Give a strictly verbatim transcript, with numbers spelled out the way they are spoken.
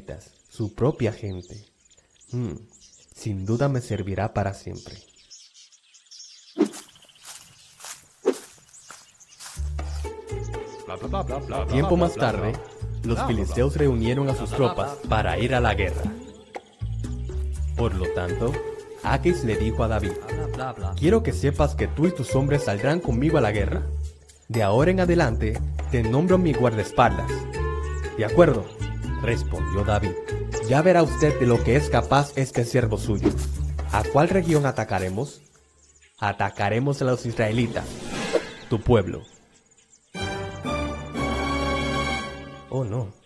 israelitas, su propia gente. Hmm, sin duda me servirá para siempre. Tiempo más tarde, los filisteos reunieron a sus tropas para ir a la guerra. Por lo tanto, Aquis le dijo a David: quiero que sepas que tú y tus hombres saldrán conmigo a la guerra. De ahora en adelante, te nombro mi guardaespaldas. De acuerdo, respondió David. Ya verá usted de lo que es capaz este siervo suyo. ¿A cuál región atacaremos? Atacaremos a los israelitas, tu pueblo. Oh no.